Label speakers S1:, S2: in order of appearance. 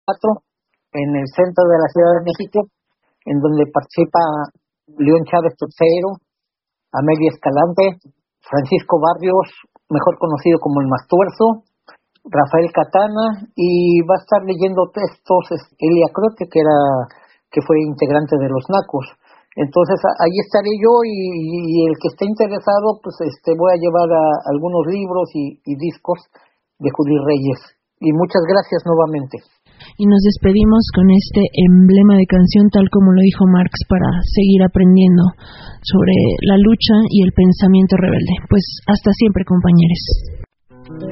S1: Guanajuato, en el centro de la Ciudad de México, en donde participa León Chávez III, Amelia Escalante, Francisco Barrios, mejor conocido como el Mastuerzo, Rafael Catana, y va a estar leyendo textos Elia Crote, que fue integrante de los Nacos. Entonces ahí estaré yo y el que esté interesado, pues voy a llevar algunos libros y discos de Judí Reyes. Y muchas gracias nuevamente.
S2: Y nos despedimos con este emblema de canción, tal como lo dijo Marx, para seguir aprendiendo sobre la lucha y el pensamiento rebelde. Pues hasta siempre, compañeros.